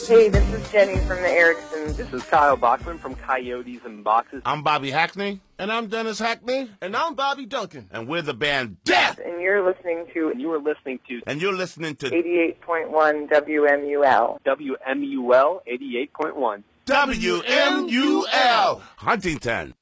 Hey, this is Jenny from the Ericksons. This is Kyle Bachman from Coyotes and Boxes. I'm Bobby Hackney. And I'm Dennis Hackney. And I'm Bobby Duncan. And we're the band Death. And you're listening to... And you're listening to... 88.1 WMUL. WMUL 88.1. WMUL. Huntington.